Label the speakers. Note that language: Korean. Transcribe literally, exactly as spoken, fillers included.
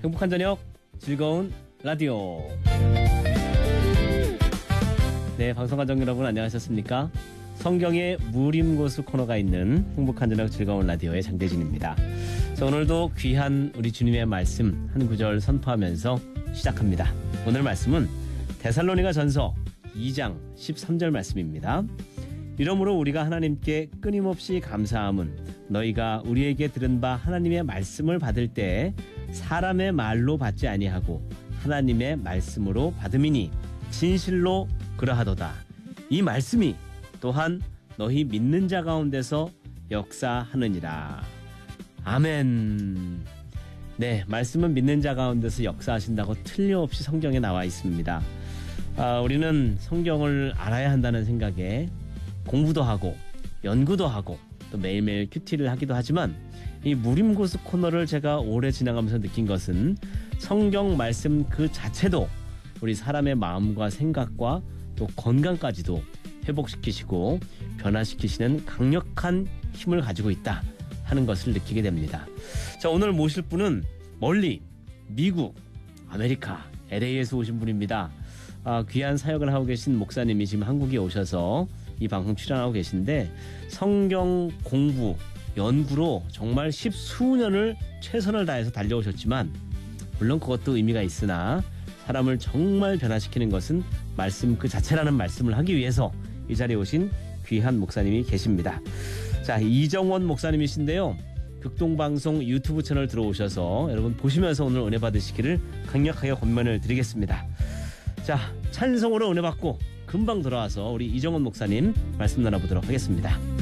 Speaker 1: 행복한 저녁, 즐거운 라디오. 네, 방송가족 여러분 안녕하셨습니까? 성경의 무림고수 코너가 있는 행복한 저녁 즐거운 라디오의 장대진입니다. 자, 오늘도 귀한 우리 주님의 말씀 한 구절 선포하면서 시작합니다. 오늘 말씀은 데살로니가 전서 이 장 십삼 절 말씀입니다. 이러므로 우리가 하나님께 끊임없이 감사함은 너희가 우리에게 들은 바 하나님의 말씀을 받을 때 사람의 말로 받지 아니하고 하나님의 말씀으로 받음이니 진실로 그러하도다. 이 말씀이 또한 너희 믿는 자 가운데서 역사하느니라. 아멘. 네, 말씀은 믿는 자 가운데서 역사하신다고 틀림없이 성경에 나와 있습니다. 아, 우리는 성경을 알아야 한다는 생각에 공부도 하고 연구도 하고 또 매일매일 큐티를 하기도 하지만 이 무림고수 코너를 제가 오래 지나가면서 느낀 것은 성경 말씀 그 자체도 우리 사람의 마음과 생각과 또 건강까지도 회복시키시고 변화시키시는 강력한 힘을 가지고 있다 하는 것을 느끼게 됩니다. 자, 오늘 모실 분은 멀리 미국, 아메리카, 엘에이에서 오신 분입니다. 아, 귀한 사역을 하고 계신 목사님이 지금 한국에 오셔서 이 방송 출연하고 계신데 성경 공부, 연구로 정말 십수년을 최선을 다해서 달려오셨지만 물론 그것도 의미가 있으나 사람을 정말 변화시키는 것은 말씀 그 자체라는 말씀을 하기 위해서 이 자리에 오신 귀한 목사님이 계십니다. 자, 이정원 목사님이신데요. 극동방송 유튜브 채널 들어오셔서 여러분 보시면서 오늘 은혜 받으시기를 강력하게 권면을 드리겠습니다. 자, 찬송으로 은혜 받고 금방 돌아와서 우리 이정원 목사님 말씀 나눠보도록 하겠습니다.